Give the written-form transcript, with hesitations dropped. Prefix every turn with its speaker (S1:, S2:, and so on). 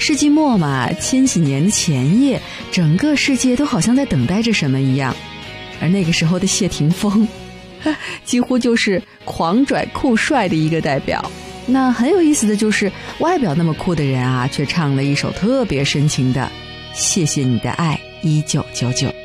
S1: 世纪末嘛，千禧年的前夜，整个世界都好像在等待着什么一样。而那个时候的谢霆锋几乎就是狂拽酷帅的一个代表。那很有意思的就是外表那么酷的人啊，却唱了一首特别深情的谢谢你的爱1999。